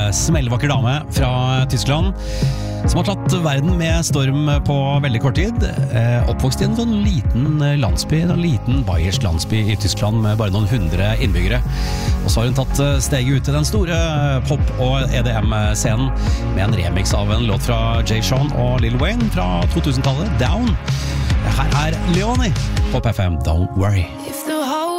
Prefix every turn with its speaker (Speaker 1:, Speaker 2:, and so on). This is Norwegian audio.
Speaker 1: smellvakker dame fra Tyskland som har tatt verden med storm på veldig kort tid. Oppvokst i en sånn liten landsby, en liten bayersk landsby i Tyskland med bare noen 100 innbyggere. Og så har hun tatt steget ut til den store pop- og EDM-scenen med en remix av en låt fra Jay Sean og Lil Wayne fra 2000-tallet, Down. Her er Leonie på FM, Don't Worry.